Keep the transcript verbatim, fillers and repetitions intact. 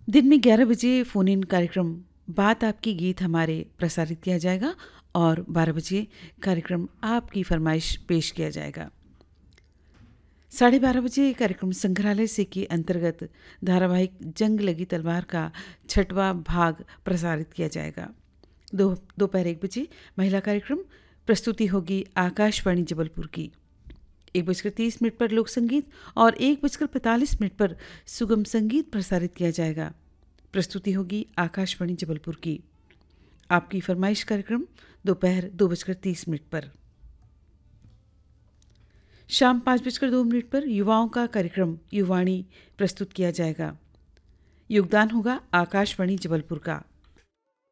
दिन में ग्यारह बजे फ़ोन इन कार्यक्रम बात आपकी गीत हमारे प्रसारित किया जाएगा और बारह बजे कार्यक्रम आपकी फरमाइश पेश किया जाएगा। साढ़े बारह बजे कार्यक्रम संग्रहालय से के अंतर्गत धारावाहिक जंग लगी तलवार का छठवां भाग प्रसारित किया जाएगा। दो दोपहर एक बजे महिला कार्यक्रम प्रस्तुति होगी आकाशवाणी जबलपुर की। एक बजकर तीस मिनट पर लोक संगीत और एक बजकर पैंतालीस मिनट पर सुगम संगीत प्रसारित किया जाएगा। प्रस्तुति होगी आकाशवाणी जबलपुर की। आपकी फरमाइश कार्यक्रम दोपहर दो बजकर तीस मिनट पर। शाम पाँच बजकर दो मिनट पर युवाओं का कार्यक्रम युवाणी प्रस्तुत किया जाएगा। योगदान होगा आकाशवाणी जबलपुर का।